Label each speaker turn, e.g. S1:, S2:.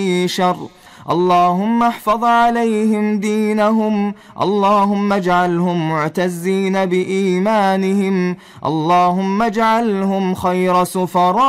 S1: شر. اللهم احفظ عليهم دينهم، اللهم اجعلهم معتزين بإيمانهم، اللهم اجعلهم خير سفراء